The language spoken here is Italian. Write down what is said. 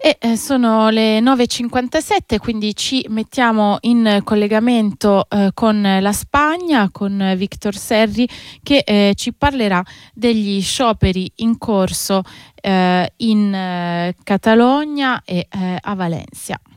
Sono le 9:57, quindi ci mettiamo in collegamento con la Spagna, con Victor Serri, che ci parlerà degli scioperi in corso in Catalogna e a Valencia.